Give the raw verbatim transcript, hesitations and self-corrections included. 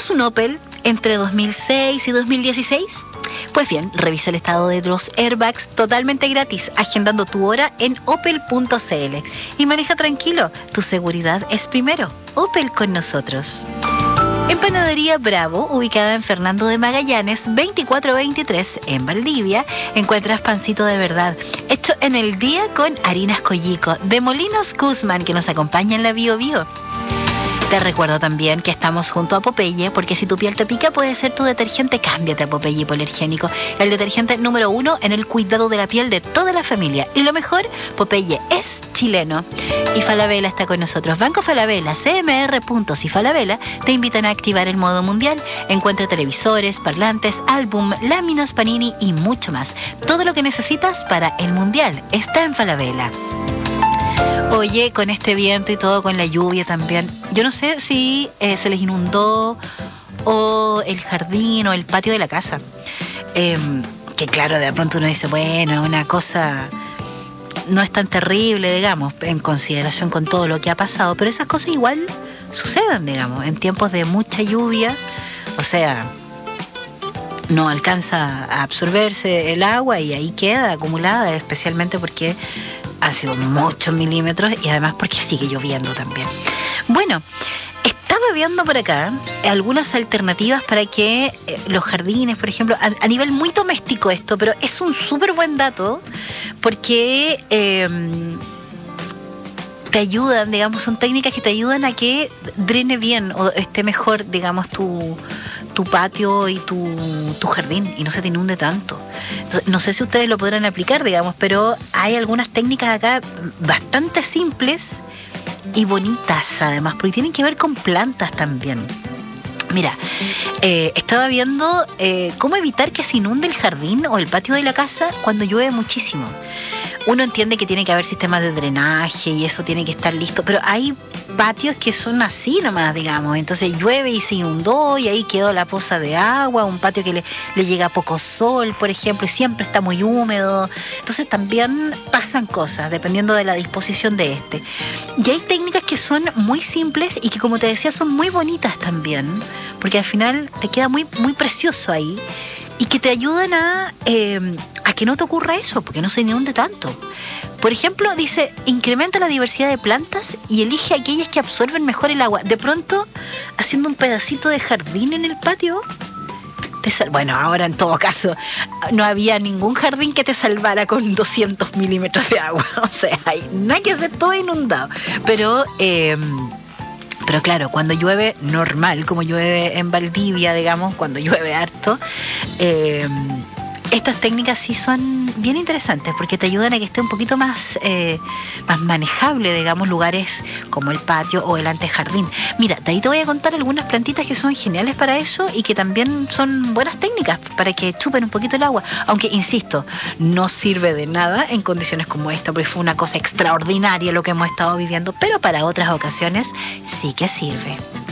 ¿Tienes un Opel entre dos mil seis y dos mil dieciséis? Pues bien, revisa el estado de los airbags totalmente gratis, agendando tu hora en opel punto c l. Y maneja tranquilo, tu seguridad es primero. Opel con nosotros. En Panadería Bravo, ubicada en Fernando de Magallanes, veinticuatro veintitrés, en Valdivia, encuentras pancito de verdad, hecho en el día con harinas Collico, de Molinos Guzmán, que nos acompaña en la Bio Bio. Te recuerdo también que estamos junto a Popeye, porque si tu piel te pica puede ser tu detergente. Cámbiate a Popeye Hipoalergénico, el detergente número uno en el cuidado de la piel de toda la familia. Y lo mejor, Popeye es chileno. Y Falabella está con nosotros. Banco Falabella, C M R Puntos y Falabella te invitan a activar el modo mundial. Encuentra televisores, parlantes, álbum, láminas, panini y mucho más. Todo lo que necesitas para el mundial está en Falabella. Oye, con este viento y todo, con la lluvia también, yo no sé si eh, se les inundó o el jardín o el patio de la casa. Eh, que claro, de pronto uno dice, bueno, una cosa no es tan terrible, digamos, en consideración con todo lo que ha pasado, pero esas cosas igual suceden, digamos, en tiempos de mucha lluvia. O sea, no alcanza a absorberse el agua y ahí queda acumulada, especialmente porque ha sido muchos milímetros y además porque sigue lloviendo también. Bueno, estaba viendo por acá algunas alternativas para que eh, los jardines, por ejemplo, a, a nivel muy doméstico esto, pero es un súper buen dato porque eh, te ayudan, digamos, son técnicas que te ayudan a que drene bien o esté mejor, digamos, tu, tu patio y tu, tu jardín y no se te inunde tanto. Entonces, no sé si ustedes lo podrán aplicar, digamos, pero hay algunas técnicas acá bastante simples y bonitas además, porque tienen que ver con plantas también. Mira, eh, estaba viendo eh, cómo evitar que se inunde el jardín o el patio de la casa cuando llueve muchísimo. Uno entiende que tiene que haber sistemas de drenaje y eso tiene que estar listo, pero hay patios que son así nomás, digamos. Entonces llueve y se inundó y ahí quedó la poza de agua, un patio que le, le llega poco sol, por ejemplo, y siempre está muy húmedo. Entonces también pasan cosas dependiendo de la disposición de este. Y hay técnicas que son muy simples y que, como te decía, son muy bonitas también, porque al final te queda muy, muy precioso ahí y que te ayudan a, eh, a que no te ocurra eso, porque no se inunde tanto. Por ejemplo, dice, incrementa la diversidad de plantas y elige aquellas que absorben mejor el agua. De pronto, haciendo un pedacito de jardín en el patio, te sal... bueno, ahora en todo caso, no había ningún jardín que te salvara con doscientos milímetros de agua. O sea, no hay que hacer todo inundado. Pero... Eh, Pero claro, cuando llueve normal, como llueve en Valdivia, digamos, cuando llueve harto, eh, estas técnicas sí son bien interesantes porque te ayudan a que esté un poquito más, eh, más manejable, digamos, lugares como el patio o el antejardín. Mira, de ahí te voy a contar algunas plantitas que son geniales para eso y que también son buenas técnicas para que chupen un poquito el agua. Aunque, insisto, no sirve de nada en condiciones como esta, porque fue una cosa extraordinaria lo que hemos estado viviendo, pero para otras ocasiones sí que sirve.